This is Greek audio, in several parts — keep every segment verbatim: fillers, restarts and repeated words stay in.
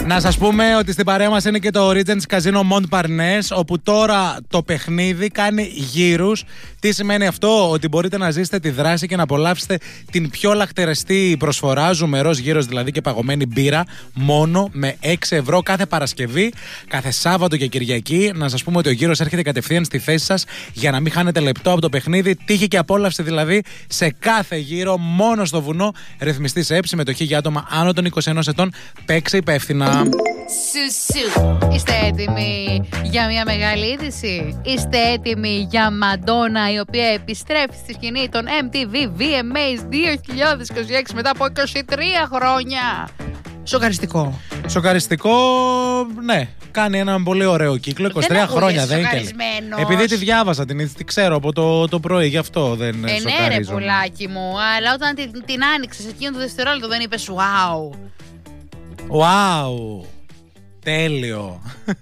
Να σας πούμε ότι στην παρέα μας είναι και το Regency Casino Montparnasse, όπου τώρα το παιχνίδι κάνει γύρους. Τι σημαίνει αυτό? Ότι μπορείτε να ζήσετε τη δράση και να απολαύσετε την πιο λαχτερεστή προσφορά, ζουμερός γύρος δηλαδή και παγωμένη μπύρα, μόνο με έξι ευρώ κάθε Παρασκευή, κάθε Σάββατο και Κυριακή. Να σας πούμε ότι ο γύρος έρχεται κατευθείαν στη θέση σας για να μην χάνετε λεπτό από το παιχνίδι. Τύχη και απόλαυση δηλαδή σε κάθε γύρο, μόνο στο βουνό. Ρυθμιστή σε έψη, συμμετοχή για άτομα άνω των είκοσι ενός ετών. Παίξε υπεύθυνα. Σουσου. Είστε έτοιμοι για μια μεγάλη είδηση? Είστε έτοιμοι για Μαντόνα, η οποία επιστρέφει στη σκηνή των εμ τι βι βι εμ έις δύο χιλιάδες είκοσι έξι μετά από είκοσι τρία χρόνια? Σοκαριστικό. Σοκαριστικό, ναι. Κάνει έναν πολύ ωραίο κύκλο. είκοσι τρία δεν χρόνια δεν είναι. Επειδή τη διάβασα την είδηση, τη ξέρω από το, το πρωί, γι' αυτό δεν ε, ναι, ρε πουλάκι μου. Αλλά όταν την, την άνοιξε εκείνο το δευτερόλεπτο, δεν είπες wow? Wow. Τέλειο.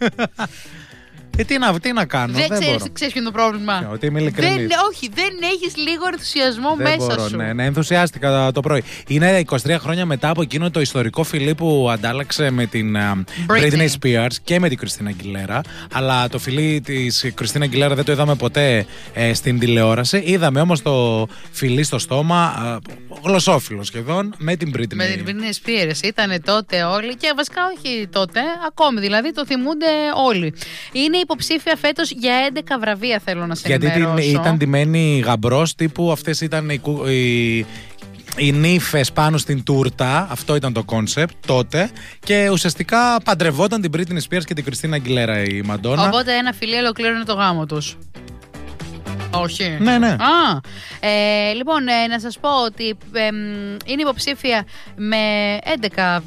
Ε, τι, να, τι να κάνω, δεν, δεν ξέρεις, μπορώ. Ξέρεις ποιο είναι το πρόβλημα? Ότι είμαι ειλικρινής. Δεν, όχι, δεν έχεις λίγο ενθουσιασμό δεν μέσα μπορώ, σου. Ναι, ναι, ενθουσιάστηκα το πρωί. Είναι είκοσι τρία χρόνια μετά από εκείνο το ιστορικό φιλί που αντάλλαξε με την uh, Britney Spears και με την Christina Aguilera. Αλλά το φιλί της Christina Aguilera δεν το είδαμε ποτέ ε, στην τηλεόραση. Είδαμε όμως το φιλί στο στόμα, ε, γλωσσόφιλο σχεδόν, με την Britney. Με την Britney Spears. Ήτανε τότε όλοι και βασικά όχι τότε, ακόμη δηλαδή το θυμούνται όλοι. Είναι υποψήφια φέτος για έντεκα βραβεία, θέλω να σε ενημερώσω. Γιατί ήταν ντυμένη γαμπρός, τύπου αυτές ήταν οι, οι, οι νύφες πάνω στην τούρτα. Αυτό ήταν το κόνσεπτ τότε. Και ουσιαστικά παντρευόταν την Britney Spears και την Christina Aguilera η Μαντόνα. Οπότε ένα φιλί ολοκλήρωνε το γάμο τους. Όχι. Ναι, ναι. Α, ε, λοιπόν, ε, να σας πω ότι ε, είναι υποψήφια με έντεκα.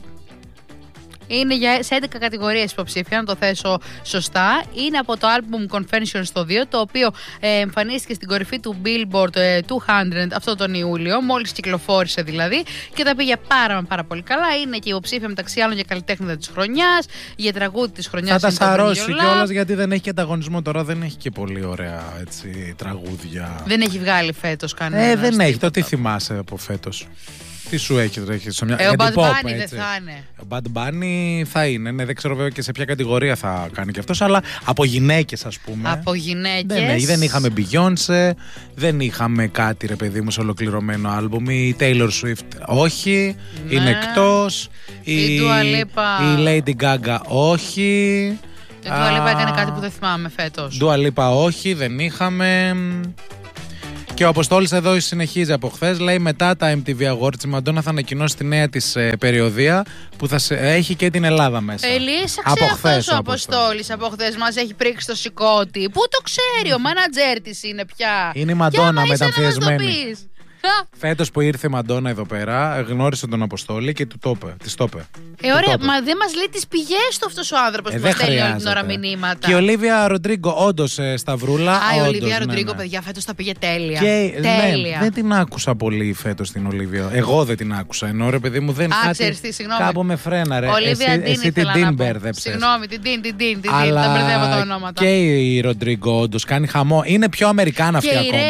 Είναι για, σε έντεκα κατηγορίες υποψήφια, να το θέσω σωστά. Είναι από το album Confessions το δύο, το οποίο ε, εμφανίστηκε στην κορυφή του Billboard ε, διακόσια αυτό τον Ιούλιο, μόλις κυκλοφόρησε δηλαδή, και τα πήγε πάρα πάρα πολύ καλά. Είναι και υποψήφια μεταξύ άλλων για καλλιτέχνητα της χρονιάς, για τραγούδι της χρονιάς. Θα τα σαρώσει κιόλας, γιατί δεν έχει και ανταγωνισμό τώρα, δεν έχει και πολύ ωραία έτσι, τραγούδια. Δεν έχει βγάλει φέτος κανένα. Ε, δεν έχει. Το τι θυμάσαι από φέτος? Τι σου έχει, έχει σε μια... Ε, ο Bad Bunny δεν θα είναι. Ο Bad Bunny θα είναι. Ναι, δεν ξέρω βέβαια και σε ποια κατηγορία θα κάνει και αυτός, αλλά από γυναίκες, ας πούμε. Από γυναίκες. Δεν, δεν είχαμε Beyoncé, δεν είχαμε κάτι, ρε παιδί μου, σε ολοκληρωμένο άλμπουμ. Η Taylor Swift όχι, ναι. Είναι εκτός. Η, η Dua Lipa. Η Lady Gaga όχι. Η Dua Lipa έκανε κάτι που δεν θυμάμαι φέτος. Dua Lipa όχι, δεν είχαμε. Και ο Αποστόλης εδώ συνεχίζει από χθες. Λέει μετά τα εμ τι βι Awards η Μαντόνα θα ανακοινώσει τη νέα της ε, περιοδία που θα σε, έχει και την Ελλάδα μέσα. Ελίσσα, ξέρει αυτός ο Αποστόλης από χθες μας έχει πρίξει το σηκώτη. Πού το ξέρει, ο μάνατζέρ της είναι πια. Είναι η Μαντόνα μεταμφιεσμένη. Φέτος που ήρθε η Μαντόνα εδώ πέρα, γνώρισε τον Αποστόλη και του το είπε. Της το είπε. Ε, ωραία, μα δεν μας λέει τις πηγές του αυτός ο άνθρωπος ε, που μας στέλνει όλη την ώρα μηνύματα. Και η Ολίβια Ροντρίγκο, όντως ε, Σταυρούλα. Α, η Ολίβια ναι, Ροντρίγκο, ναι. παιδιά, φέτος τα πήγε τέλεια. Και, τέλεια. Ναι, δεν την άκουσα πολύ φέτος την Ολίβια. Εγώ δεν την άκουσα. Ενώ ρε παιδί μου δεν. Α, ξέρεις τι, συγγνώμη. Κάπου με φρένα, ρε. Ολίβια εσύ, εσύ την την μπέρδεψες. Συγγνώμη, την την, την την, την, την. Τα μπερδεύω τα ονόματα. Και η Ροντρίγκο, όντως κάνει χαμό. Είναι πιο Αμερικάνα αυτή ακόμα.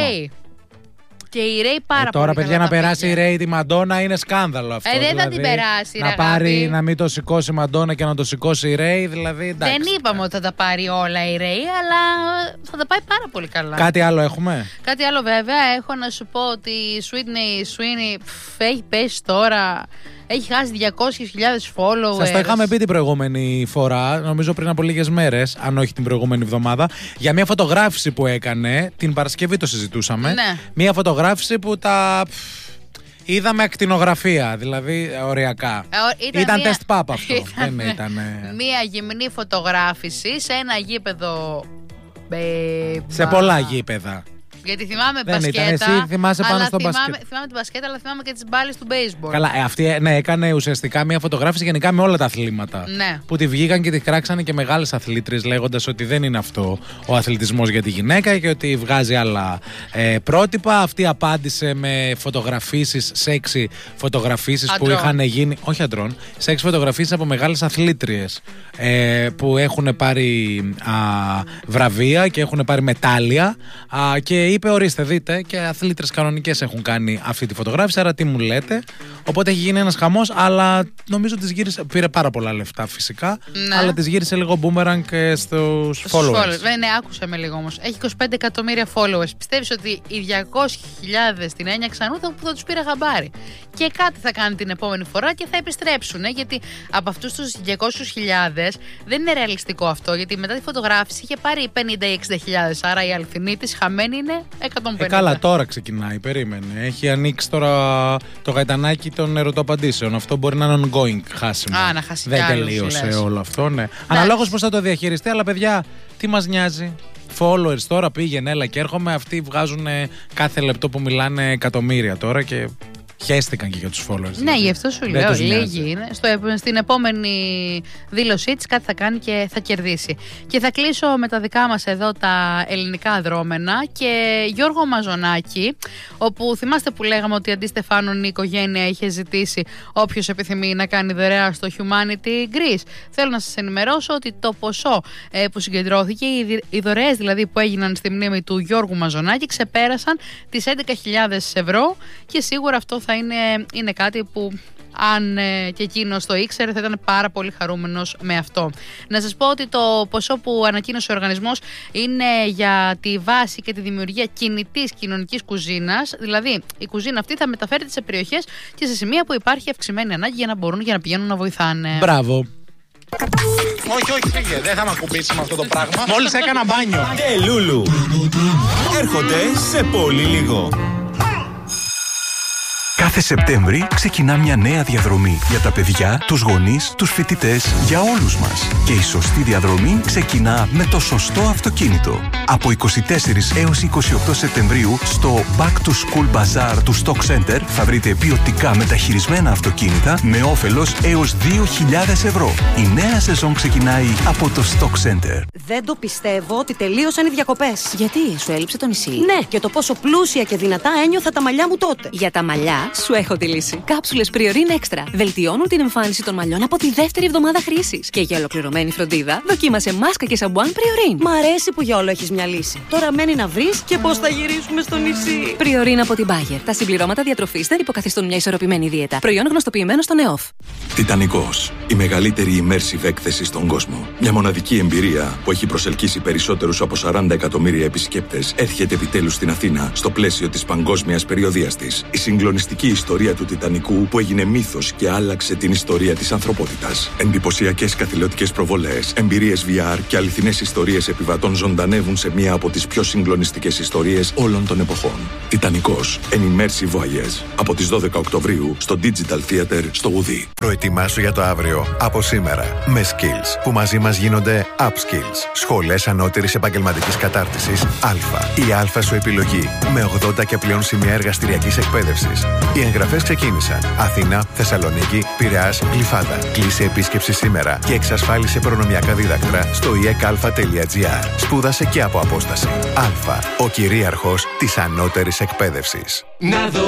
Και η Ρέι πάρα ε, τώρα, πολύ. Τώρα, παιδιά, να περάσει η Ρέι τη Μαντόνα είναι σκάνδαλο αυτό. Ε, δεν δηλαδή, θα την περάσει, να ρε, πάρει, αγάπη. να μην το σηκώσει η Μαντόνα και να το σηκώσει η Ρέι, δηλαδή εντάξει. Δεν είπαμε ότι θα τα πάρει όλα η Ρέι, αλλά θα τα πάει πάρα πολύ καλά. Κάτι άλλο έχουμε? Κάτι άλλο, βέβαια. Έχω να σου πω ότι η Sweetney Sweeney έχει πέσει τώρα. Έχει χάσει διακόσιες χιλιάδες followers. Σας το είχαμε πει την προηγούμενη φορά, νομίζω πριν από λίγες μέρες, αν όχι την προηγούμενη εβδομάδα, για μια φωτογράφηση που έκανε. Την Παρασκευή το συζητούσαμε. Ναι. Μια φωτογράφηση που τα. Είδαμε ακτινογραφία, δηλαδή οριακά. Ε, ήταν ήταν μια... τεστ πάπ αυτό. Ήταν... Δεν ήταν. Μια γυμνή φωτογράφηση σε ένα γήπεδο. Σε πολλά γήπεδα. Γιατί θυμάμαι δεν μπασκέτα. Ήταν. Εσύ θυμάσαι πάνω στο θυμάμαι, μπασκέτα. Θυμάμαι την μπασκέτα, αλλά θυμάμαι και τις μπάλες του baseball. Καλά, ε, αυτή ναι, έκανε ουσιαστικά μια φωτογράφηση γενικά με όλα τα αθλήματα. Ναι. Που τη βγήκαν και τη κράξανε και μεγάλες αθλήτριες, λέγοντας ότι δεν είναι αυτό ο αθλητισμός για τη γυναίκα και ότι βγάζει άλλα ε, πρότυπα. Αυτή απάντησε με φωτογραφίσεις, σεξι φωτογραφίσεις που είχαν γίνει. Όχι αντρών, σεξι φωτογραφίσεις από μεγάλες αθλήτριες ε, που έχουν πάρει α, βραβεία και έχουν πάρει μετάλλια. Α, και είπε: ορίστε, δείτε, και αθλήτρες κανονικές έχουν κάνει αυτή τη φωτογράφηση. Άρα τι μου λέτε. Οπότε έχει γίνει ένας χαμός, αλλά νομίζω τις γύρισε. Πήρε πάρα πολλά λεφτά φυσικά, ναι. αλλά τις γύρισε λίγο boomerang στους followers. Ναι, άκουσα με λίγο όμως. Έχει είκοσι πέντε εκατομμύρια followers. Πιστεύεις ότι οι διακόσιες χιλιάδες στην Έννοια Ξανού θα, θα τους πήρε χαμπάρι? Και κάτι θα κάνει την επόμενη φορά και θα επιστρέψουν. Ε, γιατί από αυτούς τους διακόσιες χιλιάδες δεν είναι ρεαλιστικό αυτό. Γιατί μετά τη φωτογράφηση είχε πάρει πενήντα ή εξήντα χιλιάδες. Άρα η αληθινή της χαμένη είναι εκατόν πενήντα. Ε, καλά, τώρα ξεκινάει. Περίμενε. Έχει ανοίξει τώρα το γαϊτανάκι των ερωτοαπαντήσεων. Αυτό μπορεί να είναι ongoing χάσιμο. Α, να χάσει. Δεν τελείωσε όλο αυτό, ναι. Αναλόγως πώς θα το διαχειριστεί, αλλά παιδιά, τι μας νοιάζει. Followers τώρα, πήγαινε, έλα και έρχομαι. Αυτοί βγάζουν κάθε λεπτό που μιλάνε εκατομμύρια τώρα και χαίστηκαν και για τους followers. Ναι, γι' αυτό σου λέω. Λίγοι είναι. Στο, στην επόμενη δήλωσή της κάτι θα κάνει και θα κερδίσει. Και θα κλείσω με τα δικά μας εδώ τα ελληνικά δρόμενα και Γιώργο Μαζονάκη, όπου θυμάστε που λέγαμε ότι αντί Στεφάνων η οικογένεια είχε ζητήσει όποιος επιθυμεί να κάνει δωρεά στο Humanity Greece. Θέλω να σας ενημερώσω ότι το ποσό ε, που συγκεντρώθηκε, οι, οι δωρεές δηλαδή που έγιναν στη μνήμη του Γιώργου Μαζονάκη, ξεπέρασαν τις έντεκα χιλιάδες ευρώ και σίγουρα αυτό θα είναι, είναι κάτι που αν ε, και εκείνος το ήξερε θα ήταν πάρα πολύ χαρούμενος με αυτό. Να σας πω ότι το ποσό που ανακοίνωσε ο οργανισμός είναι για τη βάση και τη δημιουργία κινητής κοινωνικής κουζίνας. Δηλαδή η κουζίνα αυτή θα μεταφέρεται σε περιοχές και σε σημεία που υπάρχει αυξημένη ανάγκη για να μπορούν για να πηγαίνουν να βοηθάνε. Μπράβο. Όχι, όχι, φύγε. Δεν θα με ακουμπήσει με αυτό το πράγμα. Μόλις έκανα μπάνιο. Και Λούλου έρχονται σε πολύ λίγο. Κάθε Σεπτέμβρη ξεκινά μια νέα διαδρομή για τα παιδιά, τους γονείς, τους φοιτητές, για όλους μας. Και η σωστή διαδρομή ξεκινά με το σωστό αυτοκίνητο. Από είκοσι τέσσερις έως είκοσι οκτώ Σεπτεμβρίου στο Back to School Bazaar του Stock Center θα βρείτε ποιοτικά μεταχειρισμένα αυτοκίνητα με όφελος έως δύο χιλιάδες ευρώ. Η νέα σεζόν ξεκινάει από το Stock Center. Δεν το πιστεύω ότι τελείωσαν οι διακοπές. Γιατί, σου έλειψε το νησί? Ναι, και το πόσο πλούσια και δυνατά ένιωθα τα μαλλιά μου τότε. Για τα μαλλιά σου έχω τη λύση. Κάψουλες Priorin Extra βελτιώνουν την εμφάνιση των μαλλιών από τη δεύτερη εβδομάδα χρήσης. Και για ολοκληρωμένη φροντίδα, δοκίμασε μάσκα και σαμπουάν Priorin. Μ' αρέσει που για όλο έχεις μια λύση. Τώρα μένει να βρεις και πώς θα γυρίσουμε στο νησί. Priorin από την Bayer. Τα συμπληρώματα διατροφής δεν υποκαθιστούν μια ισορροπημένη δίαιτα. Προϊόν γνωστοποιημένο στο ΝΕΟΦ. Τιτανικός. Η μεγαλύτερη immersive έκθεση στον κόσμο. Μια μοναδική εμπειρία που έχει προσελκύσει περισσότερους από σαράντα εκατομμύρια επισκέπτες έρχεται επιτέλους στην Αθήνα στο πλαίσιο της παγκόσμιας περιοδείας της. Η συγκλονιστική ιστορία του Τιτανικού που έγινε μύθος και άλλαξε την ιστορία της ανθρωπότητας. Εντυπωσιακές καθηλωτικές προβολές, εμπειρίες βι αρ και αληθινές ιστορίες επιβατών ζωντανεύουν σε μία από τις πιο συγκλονιστικές ιστορίες όλων των εποχών. Τιτανικός. An immersive voyage. Από τις δώδεκα Οκτωβρίου στο Digital Theater στο Ουδί. Προετοιμάσου για το αύριο από σήμερα με Skills που μαζί μας γίνονται Upskills. Σχολές ανώτερης επαγγελματικής κατάρτισης Α. Η Α σου επιλογή με ογδόντα και πλέον σημεία εργαστηριακής εκπαίδευσης. Οι εγγραφές ξεκίνησαν. Αθήνα, Θεσσαλονίκη, Πειραιάς, Γλυφάδα. Κλείσε επίσκεψη σήμερα και εξασφάλισε προνομιακά δίδακτρα στο ι εκ α τελεία τζι άρ. Σπούδασε και από απόσταση. Α. Ο κυρίαρχος της ανώτερης εκπαίδευσης. Να δω